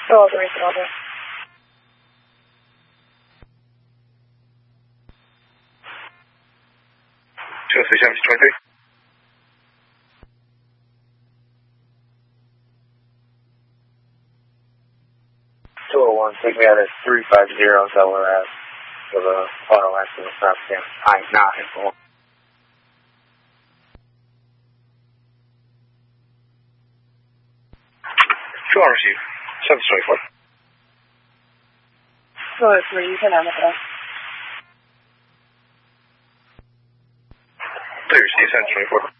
Roger, Roger. Two 37023. 201, take me out at 350 LRS for the auto accident stop again. I-9. Two on receive. 724. Roger, 3, you can have it. 3 receive, 724.